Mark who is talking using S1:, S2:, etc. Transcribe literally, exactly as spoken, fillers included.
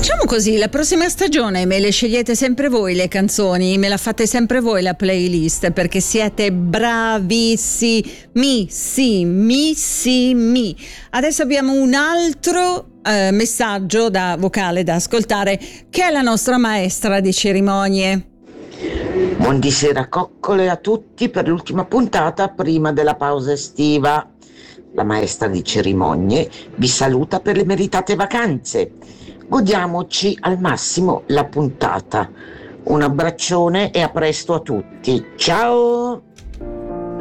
S1: Facciamo così, la prossima stagione me le scegliete sempre voi le canzoni, me la fate sempre voi la playlist, perché siete bravissimissimi. Adesso abbiamo un altro eh, messaggio da vocale da ascoltare, che è la nostra maestra di cerimonie.
S2: Buonasera coccole a tutti per l'ultima puntata prima della pausa estiva. La maestra di cerimonie vi saluta per le meritate vacanze. Godiamoci al massimo la puntata. Un abbraccione e a presto a tutti. Ciao!